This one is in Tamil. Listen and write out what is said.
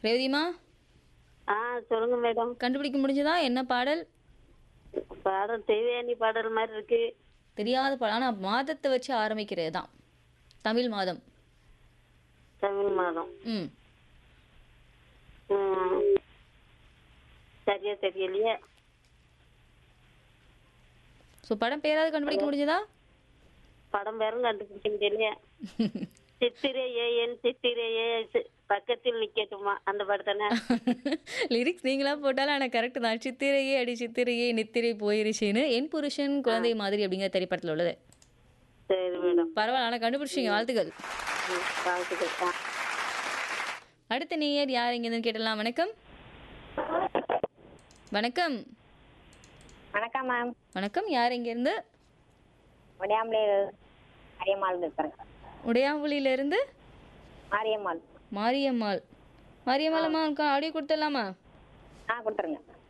ரேவதிமா, ஆ சொல்லுங்க மேடம். கண்டுபிடிக்க முடிஞ்சதா? என்ன பாடல்? பாடல் தேவயானி பாடல் மாதிரி இருக்கு. தெரியாத பாடல். ஆனா மாதத்தை வச்சு ஆரம்பிக்கிறது தான். தமிழ் மாதம். தமிழ் மாதம். ம். ம், சரியா தெரியலையே. ஸோ படம் பேராவது கண்டுபிடிக்க முடிஞ்சதா? படம் பேரும் கண்டுபிடிக்க முடியலையே. சித்திரையே என் சித்திரையே பக்கத்தில் நிக்கட்டுமா அந்த படத்தானே? லிரிக்ஸ் நீங்களா போட்டாலும் ஆனால் கரெக்ட் தான். சித்திரையே அடி சித்திரையே நித்திரை போயிருச்சுன்னு என் புருஷன் குழந்தை மாதிரி அப்படிங்கிற திரைப்படத்தில் உள்ளது. சரி மேடம். பரவாயில்ல, ஆனால் கண்டுபிடிச்சிங்க. வாழ்த்துக்கள். வாழ்த்துக்கள். அடுத்த நேயர் யார் எங்கேருந்து கேட்டலாம். வணக்கம். வணக்கம். வணக்கம் மேம். வணக்கம். யார் எங்கேருந்து? உடையாமலே மாரியம்மாள் இருக்கிறேங்க. உடையாம்புலியிலேருந்து மாரியம்மாள். மாரியம்மாள். மாரியம்மாள் அம்மா ஆடியோ கொடுத்துடலாமா? கொடுத்துருங்க.